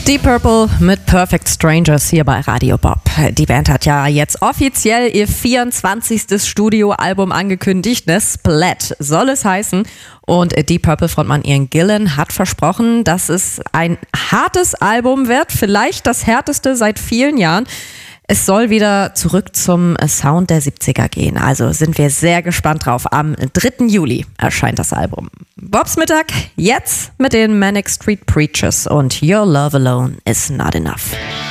Deep Purple mit Perfect Strangers hier bei Radio Bob. Die Band hat ja jetzt offiziell ihr 24. Studioalbum angekündigt, ne? Splat soll es heißen. Und Deep Purple Frontmann Ian Gillan hat versprochen, dass es ein hartes Album wird, vielleicht das härteste seit vielen Jahren. Es soll wieder zurück zum Sound der 70er gehen, also sind wir sehr gespannt drauf. Am 3. Juli erscheint das Album. Bobs Mittag, jetzt mit den Manic Street Preachers und Your Love Alone Is Not Enough.